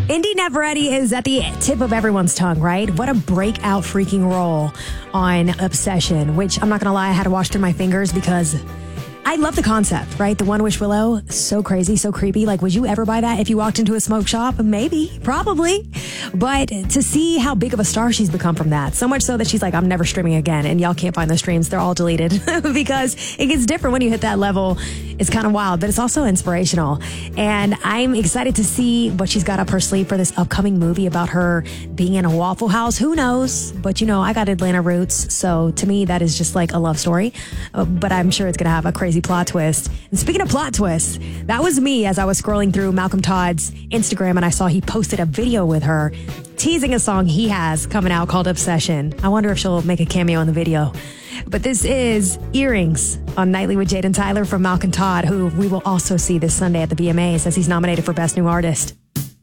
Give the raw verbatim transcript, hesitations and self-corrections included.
Indy Navarrete is at the tip of everyone's tongue, right? What a breakout freaking role on Obsession, which I'm not going to lie, I had to wash through my fingers because I love the concept, right? The One Wish Willow, so crazy, so creepy. Like, would you ever buy that if you walked into a smoke shop? Maybe, probably. But to see how big of a star she's become from that, so much so that she's like, I'm never streaming again. And y'all can't find those streams. They're all deleted because it gets different when you hit that level. It's kind of wild, but it's also inspirational. And I'm excited to see what she's got up her sleeve for this upcoming movie about her being in a Waffle House. Who knows? But, you know, I got Atlanta roots. So to me, that is just like a love story. Uh, but I'm sure it's going to have a crazy plot twist. And speaking of plot twists, that was me as I was scrolling through Malcolm Todd's Instagram and I saw he posted a video with her teasing a song he has coming out called Obsession. I wonder if she'll make a cameo in the video. But this is Earrings on Nightly with Jade and Tyler from Malcolm Todd, who we will also see this Sunday at the V M As as he's nominated for Best New Artist.